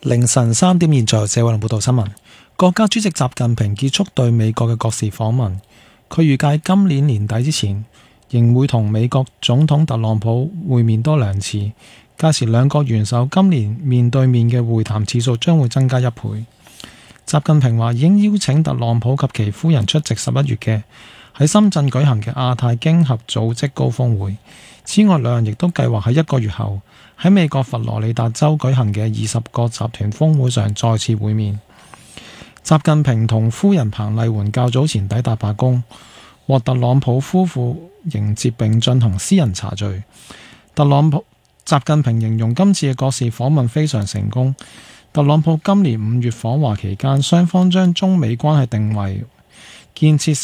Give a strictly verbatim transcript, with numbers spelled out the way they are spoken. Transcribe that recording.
凌晨三點，現在謝偉麟報道新聞。國家主席習近平結束對美國嘅國事訪問，佢預計今年年底之前仍會同美國總統特朗普會面多兩次，屆時兩國元首今年面對面嘅會談次數將會增加一倍。習近平話已經邀請特朗普及其夫人出席十一月嘅喺深圳舉行嘅亞太經合組織高峰會。此外，兩人亦都計劃喺一個月後喺美國佛羅里達州舉行嘅二十個集團峰會上再次會面。習近平同夫人彭麗媛較早前抵達白宮，獲特朗普夫婦迎接並進行私人茶敘。特朗普、習近平形容今次嘅國事訪問非常成功。特朗普今年五月訪華期間，雙方將中美關係定為建設